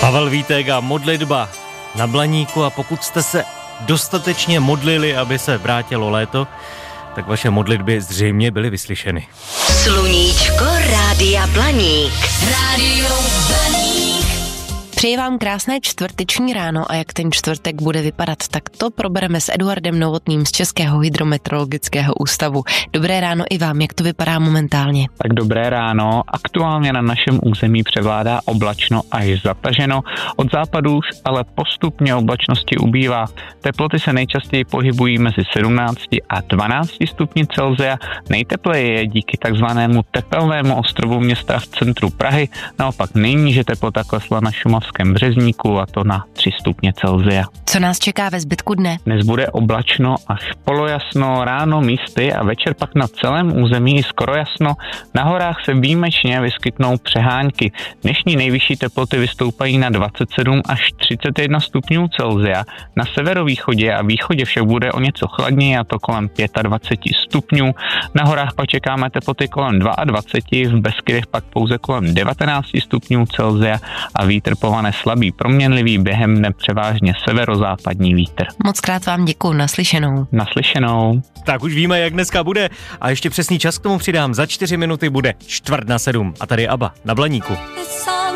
Pavel Vítek a modlitba na Blaníku, a pokud jste se dostatečně modlili, aby se vrátilo léto, tak vaše modlitby zřejmě byly vyslyšeny. Sluníčko Rádia Blaník. Rádio Blaník. Přeji vám krásné čtvrteční ráno a jak ten čtvrtek bude vypadat, tak to probereme s Eduardem Novotným z Českého hydrometeorologického ústavu. Dobré ráno i vám, jak to vypadá momentálně? Tak dobré ráno, aktuálně na našem území převládá oblačno až zataženo, od západu už ale postupně oblačnosti ubývá. Teploty se nejčastěji pohybují mezi 17 a 12 stupni Celsia, nejtepleji je díky takzvanému tepelnému ostrovu města v centru Prahy, naopak nejníže teplota klesla na Šumavském Březníku a to na 3 stupně Celsia. Co nás čeká ve zbytku dne? Dnes bude oblačno až polojasno, ráno místy a večer pak na celém území skoro jasno. Na horách se výjimečně vyskytnou přehánky. Dnešní nejvyšší teploty vystoupají na 27 až 31 stupňů Celsia. Na severovýchodě a východě však bude o něco chladněji, a to kolem 25 stupňů. Na horách pak čekáme teploty kolem 22, v Beskydech pak pouze kolem 19 stupňů Celsia a vítr povane slabý proměnlivý, během dne převážně severozápadní vítr. Moc krát vám děkuju, naslyšenou. Naslyšenou. Tak už víme, jak dneska bude, a ještě přesný čas k tomu přidám. Za 4 minuty bude 6:45 a tady ABBA na Blaníku.